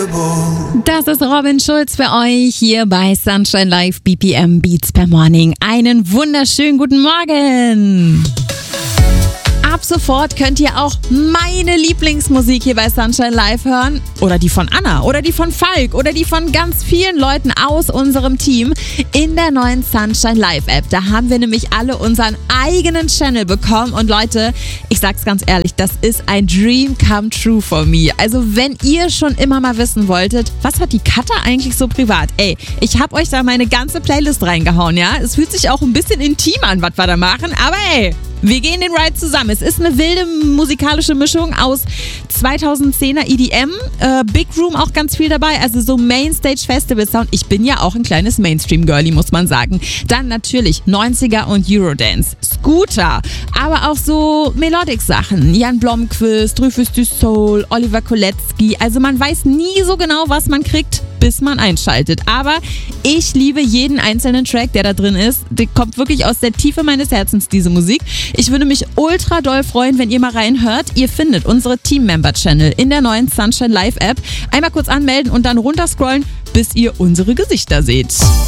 Das ist Robin Schulz für euch hier bei Sunshine Live BPM Beats per Morning. Einen wunderschönen guten Morgen. Ab sofort könnt ihr auch meine Lieblingsmusik hier bei Sunshine Live hören. Oder die von Anna, oder die von Falk, oder die von ganz vielen Leuten aus unserem Team in der neuen Sunshine Live App. Da haben wir nämlich alle unseren eigenen Channel bekommen. Und Leute, ich sag's ganz ehrlich, das ist ein Dream come true for me. Also wenn ihr schon immer mal wissen wolltet, was hat die Katha eigentlich so privat? Ey, ich hab euch da meine ganze Playlist reingehauen, ja? Es fühlt sich auch ein bisschen intim an, was wir da machen, aber ey, wir gehen den Ride zusammen. Es ist eine wilde musikalische Mischung aus 2010er EDM, Big Room auch ganz viel dabei, also so Mainstage Festival Sound. Ich bin ja auch ein kleines Mainstream-Girlie, muss man sagen. Dann natürlich 90er und Eurodance, Scooter, aber auch so Melodic-Sachen. Jan Blomqvist, Rufus du Soul, Oliver Kolecki. Also man weiß nie so genau, was man kriegt, bis man einschaltet. Aber ich liebe jeden einzelnen Track, der da drin ist. Der kommt wirklich aus der Tiefe meines Herzens, diese Musik. Ich würde mich ultra doll freuen, wenn ihr mal reinhört. Ihr findet unsere Team-Member-Channel in der neuen Sunshine Live App. Einmal kurz anmelden und dann runterscrollen, bis ihr unsere Gesichter seht.